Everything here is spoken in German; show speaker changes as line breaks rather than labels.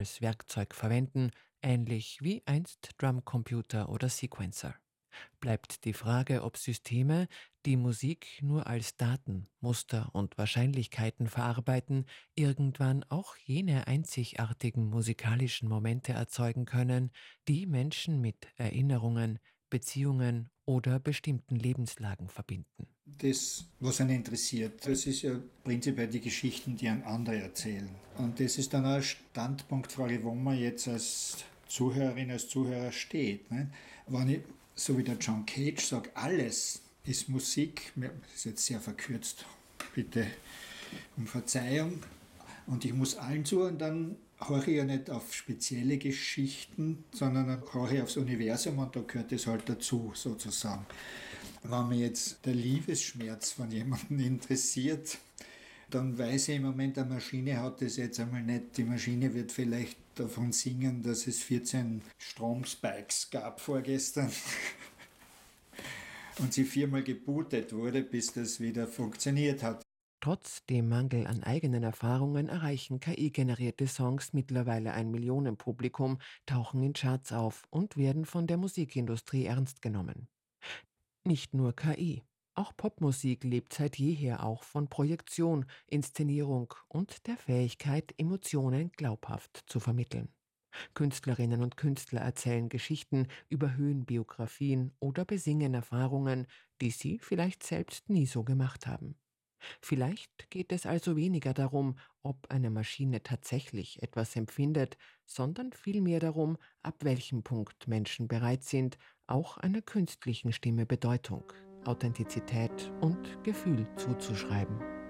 als Werkzeug verwenden, ähnlich wie einst Drumcomputer oder Sequencer. Bleibt die Frage, ob Systeme, die Musik nur als Daten, Muster und Wahrscheinlichkeiten verarbeiten, irgendwann auch jene einzigartigen musikalischen Momente erzeugen können, die Menschen mit Erinnerungen, Beziehungen oder bestimmten Lebenslagen verbinden.
Das, was einen interessiert, das ist ja prinzipiell die Geschichten, die an andere erzählen. Und das ist dann auch eine Standpunktfrage, wo man jetzt als Zuhörerin, als Zuhörer steht. Ne? Wenn ich, so wie der John Cage sagt, alles ist Musik, das ist jetzt sehr verkürzt, bitte um Verzeihung, und ich muss allen zuhören, dann höre ich ja nicht auf spezielle Geschichten, sondern dann höre ich aufs Universum und da gehört es halt dazu, sozusagen. Wenn mich jetzt der Liebesschmerz von jemandem interessiert, dann weiß ich im Moment, eine Maschine hat das jetzt einmal nicht. Die Maschine wird vielleicht davon singen, dass es 14 Stromspikes gab vorgestern und sie 4-mal gebootet wurde, bis das wieder funktioniert hat.
Trotz dem Mangel an eigenen Erfahrungen erreichen KI-generierte Songs mittlerweile ein Millionenpublikum, tauchen in Charts auf und werden von der Musikindustrie ernst genommen. Nicht nur KI. Auch Popmusik lebt seit jeher auch von Projektion, Inszenierung und der Fähigkeit, Emotionen glaubhaft zu vermitteln. Künstlerinnen und Künstler erzählen Geschichten, überhöhen Biografien oder besingen Erfahrungen, die sie vielleicht selbst nie so gemacht haben. Vielleicht geht es also weniger darum, ob eine Maschine tatsächlich etwas empfindet, sondern vielmehr darum, ab welchem Punkt Menschen bereit sind, auch einer künstlichen Stimme Bedeutung, Authentizität und Gefühl zuzuschreiben.